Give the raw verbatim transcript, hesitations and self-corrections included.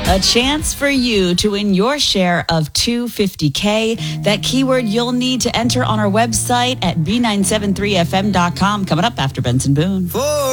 A chance for you to win your share of two hundred fifty K. That keyword you'll need to enter on our website at b nine seven three f m dot com. Coming up after Benson Boone. For